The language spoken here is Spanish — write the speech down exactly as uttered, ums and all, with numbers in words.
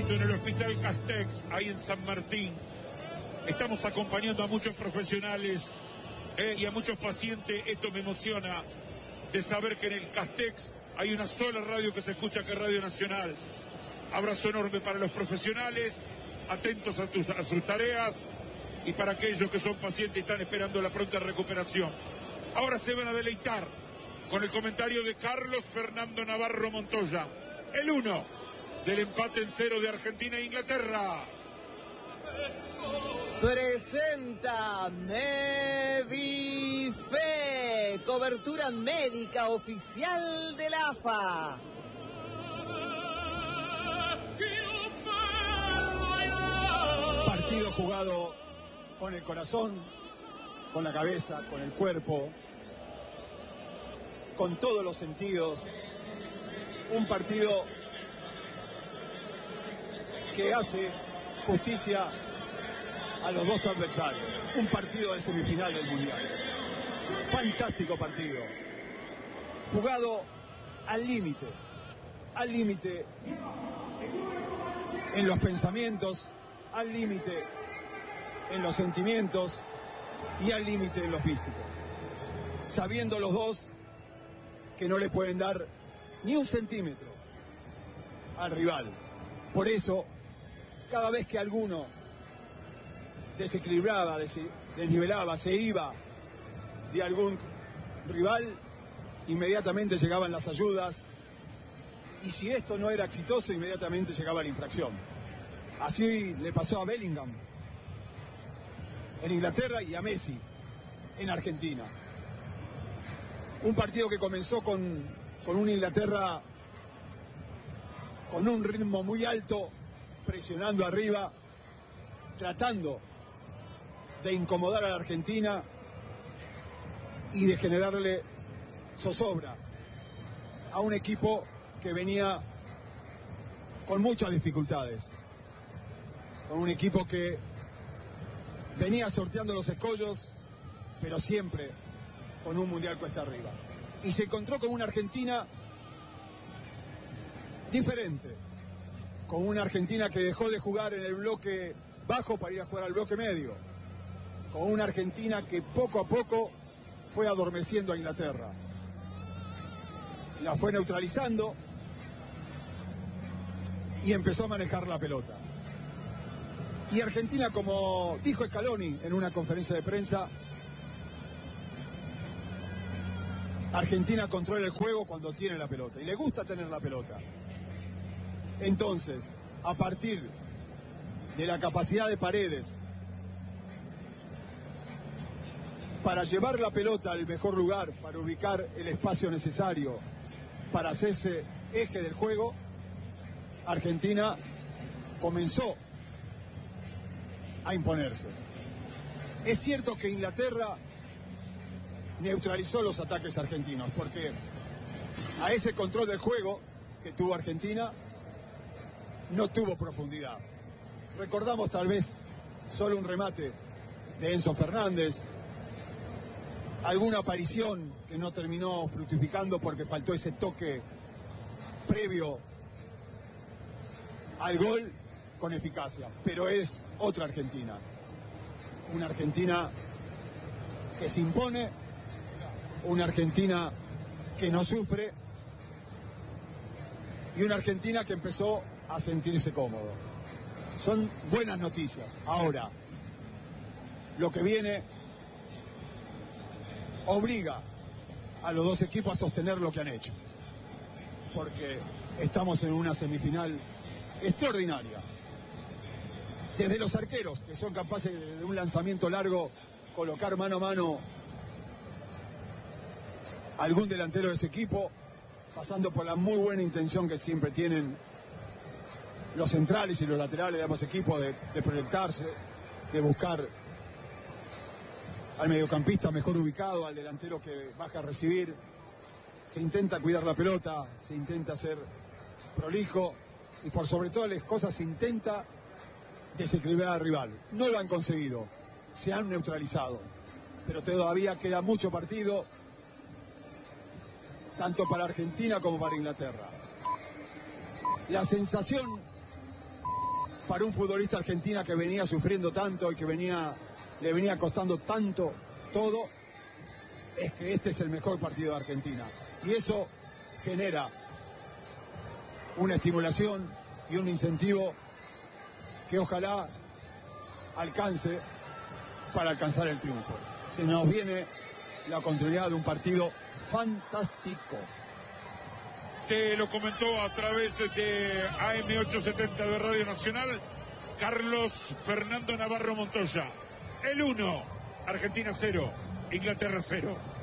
cuando en el Hospital Castex, ahí en San Martín, estamos acompañando a muchos profesionales eh, y a muchos pacientes. Esto me emociona de saber que en el Castex hay una sola radio que se escucha, que es Radio Nacional. Abrazo enorme para los profesionales, atentos a, tus, a sus tareas, y para aquellos que son pacientes y están esperando la pronta recuperación. Ahora se van a deleitar con el comentario de Carlos Fernando Navarro Montoya, el uno del empate en cero de Argentina e Inglaterra. Presenta Medife, cobertura médica oficial de la A F A. Partido jugado con el corazón, con la cabeza, con el cuerpo, con todos los sentidos. Un partido que hace justicia a los dos adversarios. Un partido de semifinal del Mundial. Fantástico partido. Jugado al límite. Al límite en los pensamientos, al límite en los sentimientos y al límite en lo físico. Sabiendo los dos que no le pueden dar ni un centímetro al rival. Por eso, cada vez que alguno desequilibraba, desnivelaba, se iba de algún rival, inmediatamente llegaban las ayudas, y si esto no era exitoso, inmediatamente llegaba la infracción. Así le pasó a Bellingham en Inglaterra y a Messi en Argentina. Un partido que comenzó con, con una Inglaterra con un ritmo muy alto, presionando arriba, tratando de incomodar a la Argentina y de generarle zozobra a un equipo que venía con muchas dificultades, con un equipo que venía sorteando los escollos, pero siempre con un mundial cuesta arriba. Y se encontró con una Argentina diferente, con una Argentina que dejó de jugar en el bloque bajo para ir a jugar al bloque medio, con una Argentina que poco a poco fue adormeciendo a Inglaterra, la fue neutralizando y empezó a manejar la pelota. Y Argentina, como dijo Scaloni en una conferencia de prensa, Argentina controla el juego cuando tiene la pelota y le gusta tener la pelota. Entonces, a partir de la capacidad de Paredes para llevar la pelota al mejor lugar, para ubicar el espacio necesario para hacerse eje del juego, Argentina comenzó a imponerse. Es cierto que Inglaterra neutralizó los ataques argentinos, porque a ese control del juego que tuvo Argentina no tuvo profundidad. Recordamos tal vez solo un remate de Enzo Fernández, alguna aparición que no terminó fructificando porque faltó ese toque previo al gol con eficacia. Pero es otra Argentina, una Argentina que se impone, una Argentina que no sufre y una Argentina que empezó a sentirse cómodo. Son buenas noticias. Ahora, lo que viene obliga a los dos equipos a sostener lo que han hecho, porque estamos en una semifinal extraordinaria. Desde los arqueros, que son capaces de un lanzamiento largo colocar mano a mano a algún delantero de ese equipo, pasando por la muy buena intención que siempre tienen los centrales y los laterales de ambos equipos de, de proyectarse, de buscar al mediocampista mejor ubicado, al delantero que baja a recibir. Se intenta cuidar la pelota, se intenta ser prolijo y por sobre todas las cosas se intenta desequilibrar al rival. No lo han conseguido, se han neutralizado, pero todavía queda mucho partido, tanto para Argentina como para Inglaterra. La sensación para un futbolista argentino que venía sufriendo tanto y que venía, le venía costando tanto todo, es que este es el mejor partido de Argentina. Y eso genera una estimulación y un incentivo que ojalá alcance para alcanzar el triunfo. Se nos viene la continuidad de un partido fantástico. Te lo comentó a través de A M ochocientos setenta de Radio Nacional Carlos Fernando Navarro Montoya. El uno, Argentina cero, Inglaterra cero.